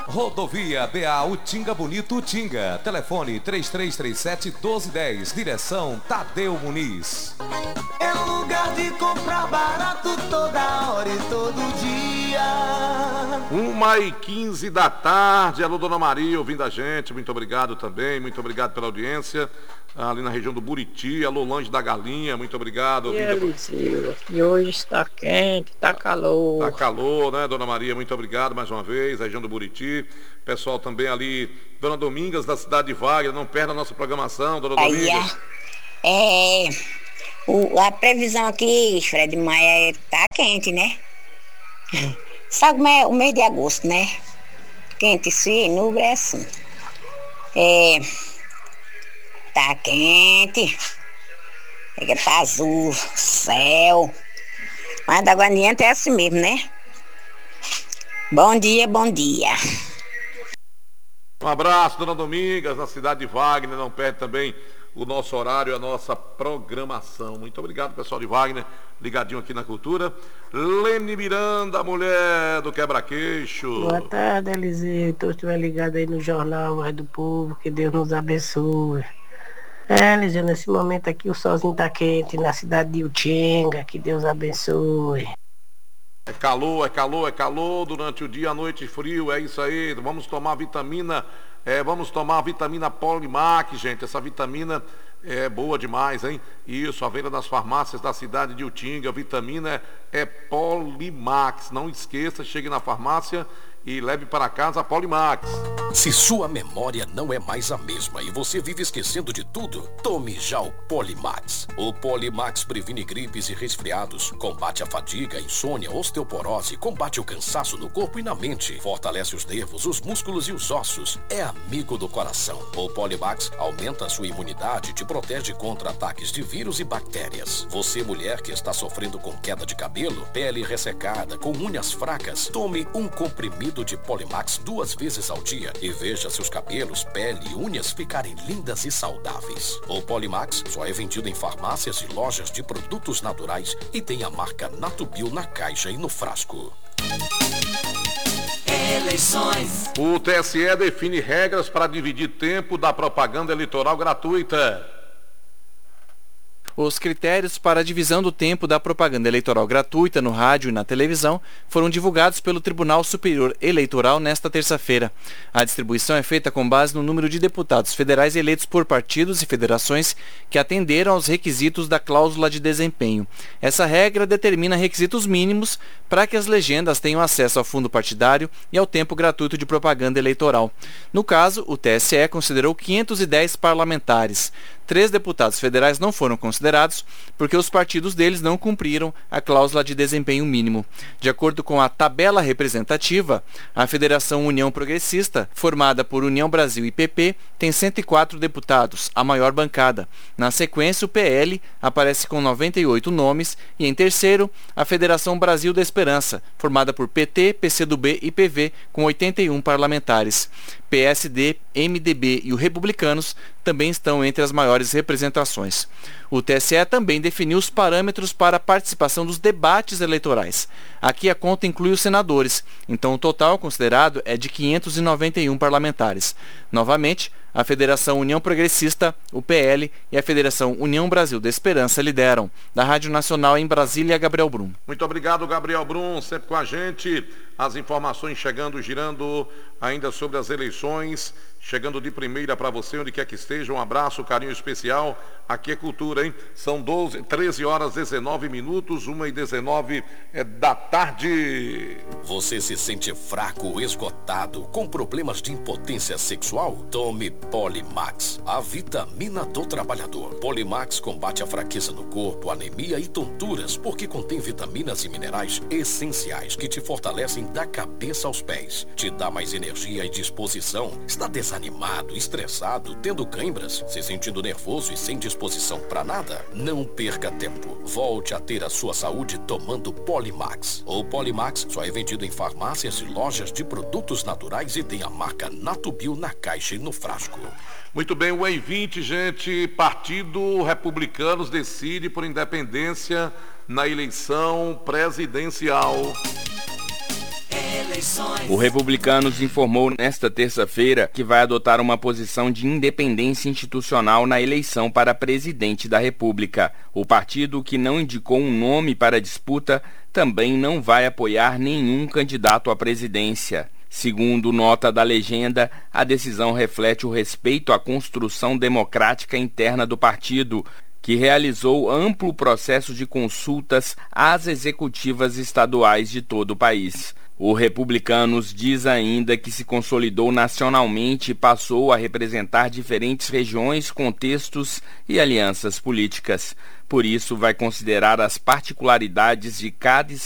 Rodovia BA Utinga Bonito Utinga. Telefone 3337-1210. Direção Tadeu Muniz. É um lugar de comprar barato toda hora e todo dia. 1h15 da tarde. Alô, Dona Maria, ouvindo a gente. Muito obrigado também. Muito obrigado pela audiência. Ali na região do Buriti. Alô, Lange da Galinha. Muito obrigado. E hoje está quente, está calor. Está calor, né, Dona Maria? Muito obrigado mais uma vez. Região do Buriti. Pessoal também ali. Dona Domingas, da cidade de Wagner. Não perda a nossa programação, Dona Domingas. A previsão aqui, Fred Maia, tá quente, né? Sabe como é o mês de agosto, né? Quente, se nuvem é assim. Tá quente. Tá azul, céu. Mas da água adiante é assim mesmo, né? Bom dia, bom dia. Um abraço, Dona Domingas, na cidade de Wagner. Não perde também o nosso horário, a nossa programação. Muito obrigado, pessoal de Wagner, ligadinho aqui na Cultura. Lene Miranda, mulher do quebra-queixo. Boa tarde, Eliseu. Então, estiver ligado aí no Jornal Voz do Povo, que Deus nos abençoe. Eliseu, nesse momento aqui o solzinho tá quente na cidade de Utinga, que Deus abençoe. É calor durante o dia, a noite frio, é isso aí. Vamos tomar vitamina Polimax, gente. Essa vitamina é boa demais, hein? Isso, a venda nas farmácias da cidade de Utinga. A vitamina é Polimax. Não esqueça, chegue na farmácia e leve para casa a Polimax. Se sua memória não é mais a mesma e você vive esquecendo de tudo, tome já o Polimax. O Polimax previne gripes e resfriados, combate a fadiga, insônia, osteoporose, combate o cansaço no corpo e na mente, fortalece os nervos, os músculos e os ossos, é amigo do coração. O Polimax aumenta a sua imunidade e te protege contra ataques de vírus e bactérias. Você, mulher que está sofrendo com queda de cabelo, pele ressecada, com unhas fracas, tome um comprimido de Polimax 2 vezes ao dia e veja seus cabelos, pele e unhas ficarem lindas e saudáveis. O Polimax só é vendido em farmácias e lojas de produtos naturais e tem a marca Natubio na caixa e no frasco. Eleições. O TSE define regras para dividir tempo da propaganda eleitoral gratuita. Os critérios para a divisão do tempo da propaganda eleitoral gratuita no rádio e na televisão foram divulgados pelo Tribunal Superior Eleitoral nesta terça-feira. A distribuição é feita com base no número de deputados federais eleitos por partidos e federações que atenderam aos requisitos da cláusula de desempenho. Essa regra determina requisitos mínimos para que as legendas tenham acesso ao fundo partidário e ao tempo gratuito de propaganda eleitoral. No caso, o TSE considerou 510 parlamentares. 3 deputados federais não foram considerados porque os partidos deles não cumpriram a cláusula de desempenho mínimo. De acordo com a tabela representativa, a Federação União Progressista, formada por União Brasil e PP, tem 104 deputados, a maior bancada. Na sequência, o PL aparece com 98 nomes e, em terceiro, a Federação Brasil da Esperança, formada por PT, PCdoB e PV, com 81 parlamentares. PSD, MDB e os Republicanos também estão entre as maiores representações. O TSE também definiu os parâmetros para a participação dos debates eleitorais. Aqui a conta inclui os senadores, então o total considerado é de 591 parlamentares. Novamente, a Federação União Progressista, o PL e a Federação União Brasil da Esperança lideram. Da Rádio Nacional em Brasília, Gabriel Brum. Muito obrigado, Gabriel Brum, sempre com a gente. As informações chegando, girando ainda sobre as eleições, chegando de primeira para você, onde quer que esteja. Um abraço, carinho especial. Aqui é cultura, hein? São 13 horas 19 minutos, 1h19 da tarde. Você se sente fraco, esgotado, com problemas de impotência sexual? Tome Polimax, a vitamina do trabalhador. Polimax combate a fraqueza no corpo, anemia e tonturas, porque contém vitaminas e minerais essenciais que te fortalecem da cabeça aos pés. Te dá mais energia e disposição. Está desanimado, estressado, tendo câimbras, se sentindo nervoso e sem disposição para nada? Não perca tempo. Volte a ter a sua saúde tomando Polimax. O Polimax só é vendido em farmácias e lojas de produtos naturais e tem a marca Natubio na caixa e no frasco. Muito bem, o EI20, gente, Partido Republicanos decide por independência na eleição presidencial. O Republicanos informou nesta terça-feira que vai adotar uma posição de independência institucional na eleição para presidente da República. O partido, que não indicou um nome para a disputa, também não vai apoiar nenhum candidato à presidência. Segundo nota da legenda, a decisão reflete o respeito à construção democrática interna do partido, que realizou amplo processo de consultas às executivas estaduais de todo o país. O Republicanos diz ainda que se consolidou nacionalmente e passou a representar diferentes regiões, contextos e alianças políticas. Por isso, vai considerar as particularidades de cada